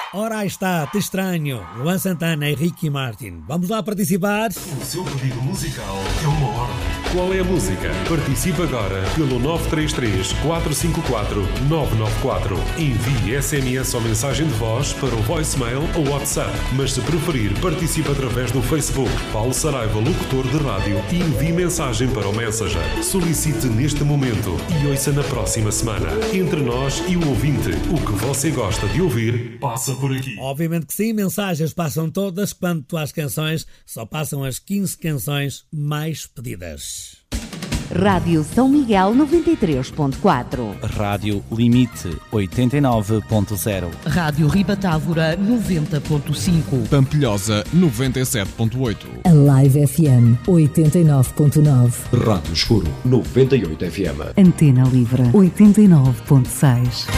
Ora aí está, Te Estranho, Luan Santana e Ricky Martin. Vamos lá participar? O seu pedido musical é uma ordem. Qual é a música? Participe agora pelo 933 454 994. Envie SMS ou mensagem de voz para o voicemail ou WhatsApp. Mas se preferir, participe através do Facebook Paulo Saraiva, locutor de rádio, e envie mensagem para o Messenger. Solicite neste momento e ouça na próxima semana. Entre nós e o ouvinte, o que você gosta de ouvir, Passa por aqui. Obviamente que sim, mensagens passam todas, quanto às canções, só passam as 15 canções mais pedidas. Rádio São Miguel 93.4. Rádio Limite 89.0. Rádio Ribatávora 90.5. Pampilhosa 97.8. A Live FM 89.9. Rádio Escuro 98 FM. Antena Livre 89.6.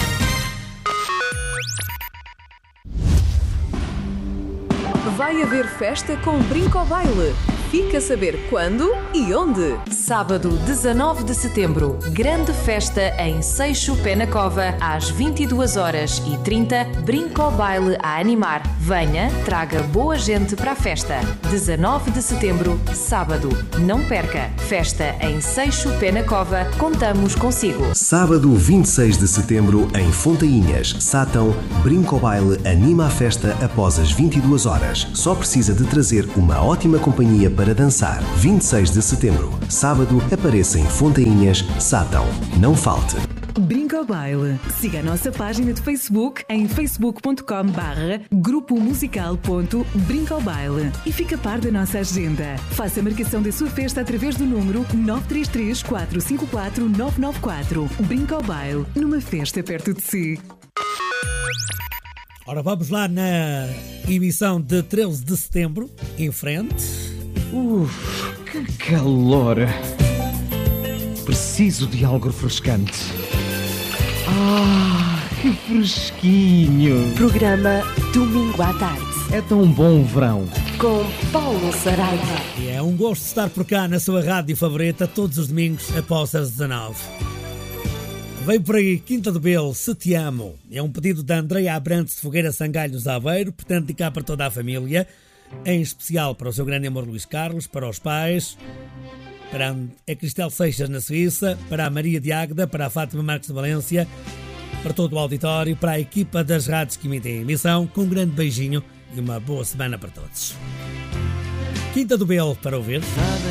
Vai haver festa com Brinco ao Baile. Fica a saber quando e onde. Sábado, 19 de setembro. Grande festa em Seixo Pé na Cova, às 22h30. Brinco ao Baile a animar. Venha, traga boa gente para a festa. 19 de setembro, sábado. Não perca. Festa em Seixo Pé na Cova. Contamos consigo. Sábado, 26 de setembro, em Fontainhas, Sátão, Brinco ao Baile anima a festa após as 22 horas. Só precisa de trazer uma ótima companhia para dançar. 26 de setembro, sábado, apareça em Fontainhas, Sátão. Não falte. Brinco ao Baile. Siga a nossa página de Facebook em facebook.com/grupomusical.brincoaobaile e fica a par da nossa agenda. Faça a marcação da sua festa através do número 933 454 994. Brinco ao Baile, numa festa perto de si. Ora, vamos lá na emissão de 13 de setembro, em frente. Que calor! Preciso de algo refrescante. Que fresquinho! Programa Domingo à Tarde. É tão bom o verão. Com Paulo Saraiva. E é um gosto estar por cá na sua rádio favorita todos os domingos após as 19. Vem por aí, Quinta do Belo, Se Te Amo. É um pedido da Andreia Abrantes de Fogueira Sangalhos Aveiro, portanto de cá para toda a família, em especial para o seu grande amor Luís Carlos, para os pais, para a Cristel Seixas na Suíça, para a Maria de Águeda, para a Fátima Marques de Valência, para todo o auditório, para a equipa das rádios que emitem a emissão, com um grande beijinho e uma boa semana para todos. Quinta do Belo para ouvir. Nada